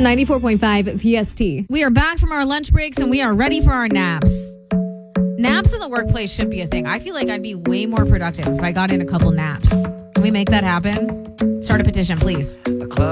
94.5 PST. We are back from our lunch breaks and we are ready for our naps. Naps in the workplace should be a thing. I feel like I'd be way more productive if I got in a couple naps. Can we make that happen? Start a petition, please.